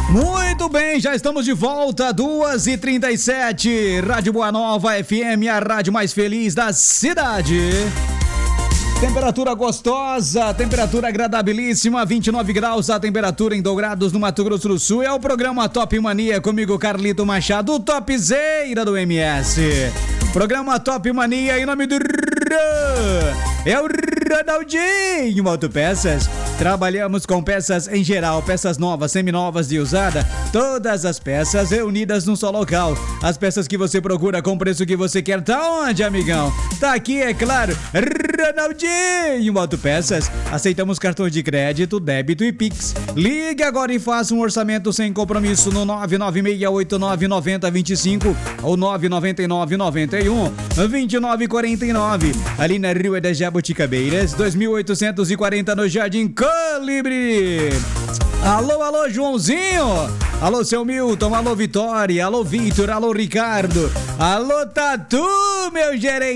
Muito bem, já estamos de volta, 2h37, Rádio Boa Nova FM, a rádio mais feliz da cidade. Temperatura gostosa, temperatura agradabilíssima, 29 graus a temperatura em Dourados, no Mato Grosso do Sul. É o programa Top Mania, comigo Carlito Machado, o topzeira do MS. Programa Top Mania em nome do é o Ronaldinho Autopeças. Trabalhamos com peças em geral, peças novas, seminovas e usada, todas as peças reunidas num só local. As peças que você procura com o preço que você quer, tá onde, amigão? Tá aqui, é claro, Ronaldinho Autopeças. Aceitamos cartões de crédito, débito e Pix. Ligue agora e faça um orçamento sem compromisso no 996899025 ou 999912949, ali na Rua das Jabuticabeiras, 2840 no Jardim Colibri. Alô, alô, Joãozinho. Alô, seu Milton. Alô, Vitória. Alô, Vitor. Alô, Ricardo. Alô, Tatu, meu gerente.